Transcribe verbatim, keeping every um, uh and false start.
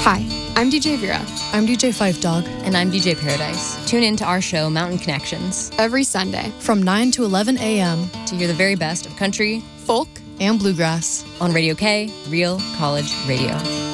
Hi, I'm D J Vera. I'm D J Five Dog. And I'm D J Paradise. Tune in to our show, Mountain Connections, every Sunday from nine to eleven a.m. to hear the very best of country, folk, and bluegrass on Radio K, Real College Radio.